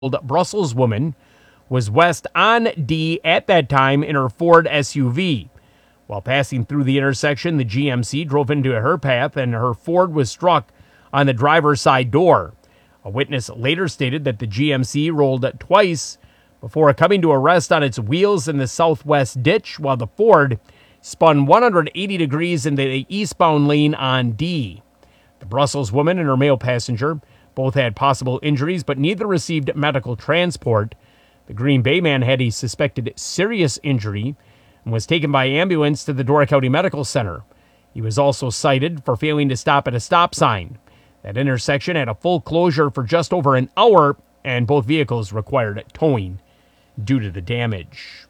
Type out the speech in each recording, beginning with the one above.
Brussels woman was west on D at that time in her Ford SUV. While passing through the intersection, the GMC drove into her path and her Ford was struck on the driver's side door. A witness later stated that the GMC rolled twice before coming to a rest on its wheels in the southwest ditch, while the Ford spun 180 degrees into the eastbound lane on D. The Brussels woman and her male passenger both had possible injuries, but neither received medical transport. The Green Bay man had a suspected serious injury and was taken by ambulance to the Door County Medical Center. He was also cited for failing to stop at a stop sign. That intersection had a full closure for just over an hour, and both vehicles required towing due to the damage.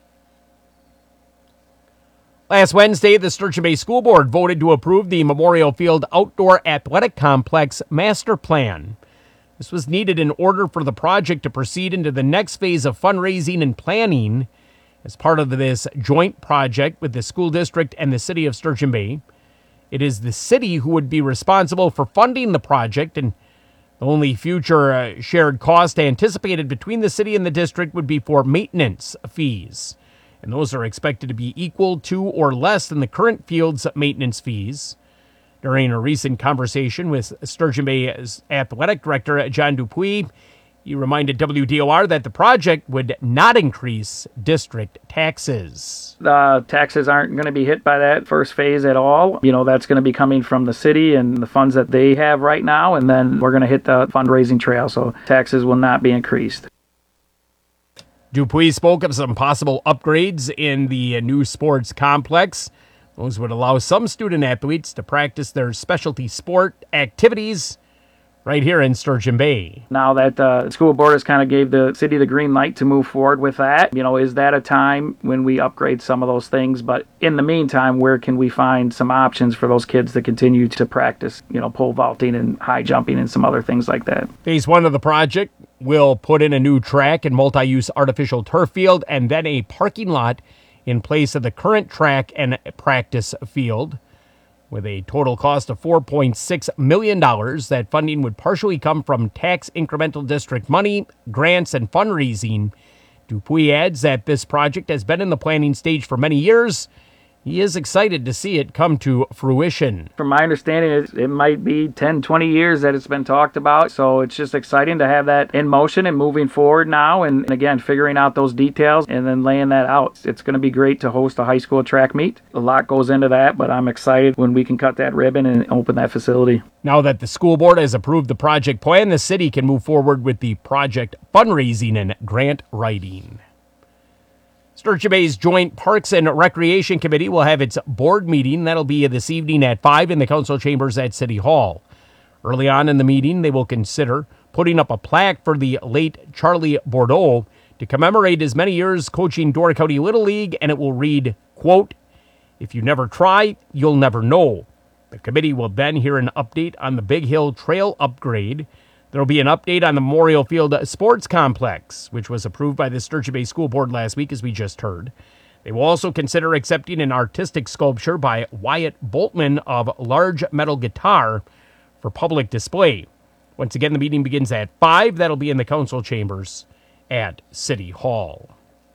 Last Wednesday, the Sturgeon Bay School Board voted to approve the Memorial Field Outdoor Athletic Complex Master Plan. This was needed in order for the project to proceed into the next phase of fundraising and planning as part of this joint project with the school district and the city of Sturgeon Bay. It is the city who would be responsible for funding the project, and the only future shared cost anticipated between the city and the district would be for maintenance fees. And those are expected to be equal to or less than the current field's maintenance fees. During a recent conversation with Sturgeon Bay's athletic director, John Dupuis, he reminded WDOR that the project would not increase district taxes. The taxes aren't going to be hit by that first phase at all. That's going to be coming from the city and the funds that they have right now, and then we're going to hit the fundraising trail, so taxes will not be increased. Dupuis spoke of some possible upgrades in the new sports complex. Those would allow some student athletes to practice their specialty sport activities right here in Sturgeon Bay. Now that the school board has kind of gave the city the green light to move forward with that, is that a time when we upgrade some of those things? But in the meantime, where can we find some options for those kids to continue to practice, pole vaulting and high jumping and some other things like that? Phase 1 of the project will put in a new track and multi-use artificial turf field and then a parking lot in place of the current track and practice field. With a total cost of $4.6 million, that funding would partially come from tax incremental district money, grants, and fundraising. Dupuis adds that this project has been in the planning stage for many years. He is excited to see it come to fruition. From my understanding, it might be 10, 20 years that it's been talked about. So it's just exciting to have that in motion and moving forward now. And again, figuring out those details and then laying that out. It's going to be great to host a high school track meet. A lot goes into that, but I'm excited when we can cut that ribbon and open that facility. Now that the school board has approved the project plan, the city can move forward with the project fundraising and grant writing. Sturgeon Bay's Joint Parks and Recreation Committee will have its board meeting. That'll be this evening at 5 in the council chambers at City Hall. Early on in the meeting, they will consider putting up a plaque for the late Charlie Bordeaux to commemorate his many years coaching Door County Little League, and it will read, quote, "If you never try, you'll never know." The committee will then hear an update on the Big Hill Trail upgrade. There will be an update on the Memorial Field Sports Complex, which was approved by the Sturgeon Bay School Board last week, as we just heard. They will also consider accepting an artistic sculpture by Wyatt Boltman of Large Metal Guitar for public display. Once again, the meeting begins at 5. That'll be in the council chambers at City Hall.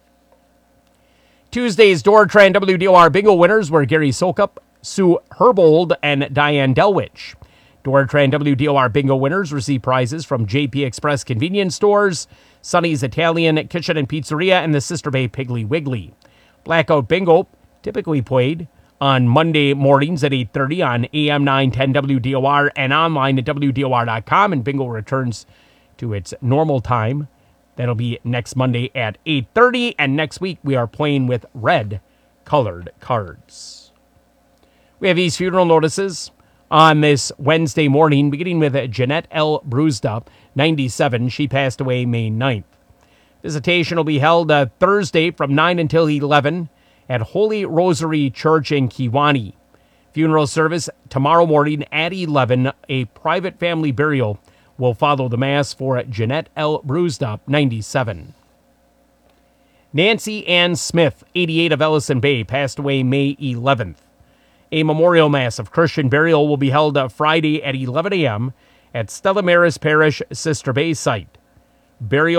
Tuesday's Door-Tran WDOR bingo winners were Gary Sokup, Sue Herbold, and Diane Delwich. Door-Tran WDOR bingo winners receive prizes from JP Express Convenience Stores, Sonny's Italian Kitchen and Pizzeria, and the Sister Bay Piggly Wiggly. Blackout Bingo, typically played on Monday mornings at 8:30 on AM 910 WDOR and online at WDOR.com, and bingo returns to its normal time. That'll be next Monday at 8:30, and next week we are playing with red-colored cards. We have these funeral notices on this Wednesday morning, beginning with Jeanette L. Brusda, 97. She passed away May 9th. Visitation will be held Thursday from 9 until 11 at Holy Rosary Church in Kewanee. Funeral service tomorrow morning at 11. A private family burial will follow the Mass for Jeanette L. Brusda, 97. Nancy Ann Smith, 88 of Ellison Bay, passed away May 11th. A memorial mass of Christian burial will be held Friday at 11 a.m. at Stella Maris Parish Sister Bay site. Barry